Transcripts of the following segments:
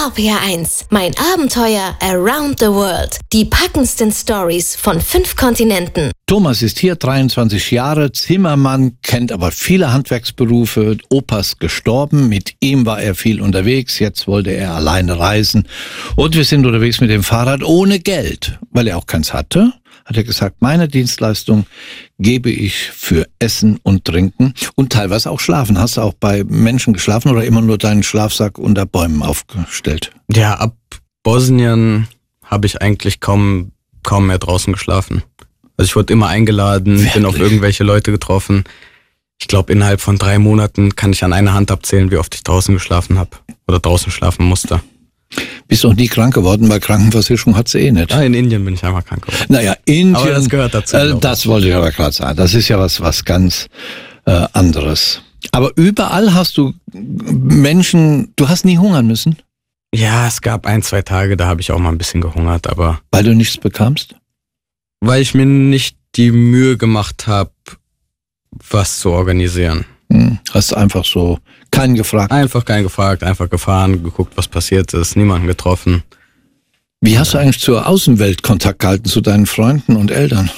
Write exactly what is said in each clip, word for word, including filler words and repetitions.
R P R eins, mein Abenteuer around the world. Die packendsten Stories von fünf Kontinenten. Thomas ist hier, dreiundzwanzig Jahre, Zimmermann, kennt aber viele Handwerksberufe. Opa ist gestorben, mit ihm war er viel unterwegs, jetzt wollte er alleine reisen. Und wir sind unterwegs mit dem Fahrrad ohne Geld, weil er auch keins hatte. Hat er gesagt, meine Dienstleistung gebe ich für Essen und Trinken und teilweise auch Schlafen. Hast du auch bei Menschen geschlafen oder immer nur deinen Schlafsack unter Bäumen aufgestellt? Ja, ab Bosnien habe ich eigentlich kaum, kaum mehr draußen geschlafen. Also ich wurde immer eingeladen, Wirklich? Bin auf irgendwelche Leute getroffen. Ich glaube, innerhalb von drei Monaten kann ich an einer Hand abzählen, wie oft ich draußen geschlafen habe oder draußen schlafen musste. Bist auch nie krank geworden, weil Krankenversicherung hat sie eh nicht. Ja, in Indien bin ich einmal krank geworden. Naja, Indien, aber das gehört dazu. Äh, das wollte ich aber gerade sagen. Das ist ja was, was ganz äh, anderes. Aber überall hast du Menschen, du hast nie hungern müssen? Ja, es gab ein, zwei Tage, da habe ich auch mal ein bisschen gehungert, aber... Weil du nichts bekamst? Weil ich mir nicht die Mühe gemacht habe, was zu organisieren. Hm, hast einfach so keinen gefragt? Einfach keinen gefragt, einfach gefahren, geguckt, was passiert ist, niemanden getroffen. Wie hast du eigentlich zur Außenwelt Kontakt gehalten, zu deinen Freunden und Eltern?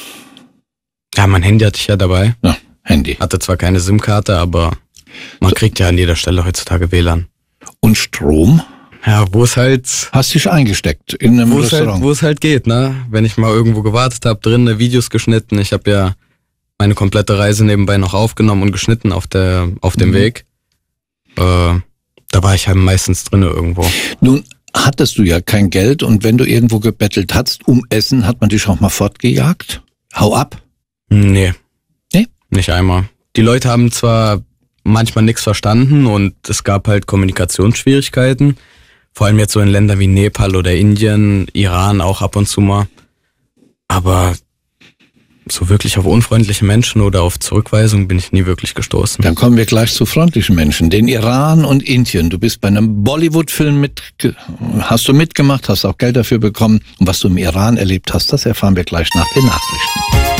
Ja, mein Handy hatte ich ja dabei. Ja, Handy. Hatte zwar keine SIM-Karte, aber man kriegt ja an jeder Stelle heutzutage W L A N. Und Strom? Ja, wo es halt... Hast dich eingesteckt in einem wo es Restaurant? halt, wo es halt geht, ne? Wenn ich mal irgendwo gewartet habe, drinnen Videos geschnitten. Ich habe ja meine komplette Reise nebenbei noch aufgenommen und geschnitten auf der auf dem Mhm. Weg. Äh, da war ich halt meistens drinne irgendwo. Nun hattest du ja kein Geld und wenn du irgendwo gebettelt hast um Essen, hat man dich auch mal fortgejagt? Hau ab? Nee. Nee? Nicht einmal. Die Leute haben zwar manchmal nichts verstanden und es gab halt Kommunikationsschwierigkeiten. Vor allem jetzt so in Ländern wie Nepal oder Indien, Iran auch ab und zu mal. Aber so wirklich auf unfreundliche Menschen oder auf Zurückweisung bin ich nie wirklich gestoßen. Dann kommen wir gleich zu freundlichen Menschen. Den Iran und Indien. Du bist bei einem Bollywood-Film mit, hast du mitgemacht, hast auch Geld dafür bekommen. Und was du im Iran erlebt hast, das erfahren wir gleich nach den Nachrichten.